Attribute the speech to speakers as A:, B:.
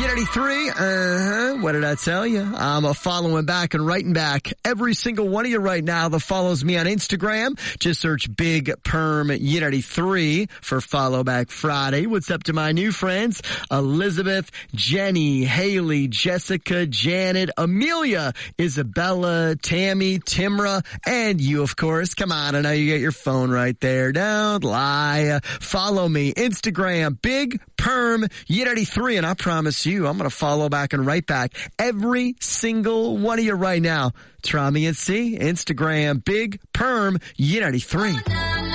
A: Yet83, what did I tell you? I'm following back and writing back every single one of you right now that follows me on Instagram. Just search Big Perm Yet83 for Follow Back Friday. What's up to my new friends? Elizabeth, Jenny, Haley, Jessica, Janet, Amelia, Isabella, Tammy, Timra, and you, of course. Come on, I know you got your phone right there. Don't lie. Follow me. Instagram, Big Perm Yet83, and I promise you, I'm going to follow back and write back every single one of you right now. Try me and see. Instagram, Big Perm Yet83.